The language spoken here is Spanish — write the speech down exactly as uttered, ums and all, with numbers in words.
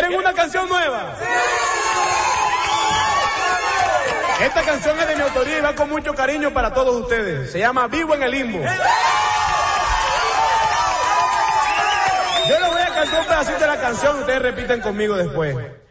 ¿Quieren una canción nueva? Esta canción es de mi autoría y va con mucho cariño para todos ustedes. Se llama Vivo en el Limbo. Yo les voy a cantar un pedacito de la canción y ustedes repiten conmigo después.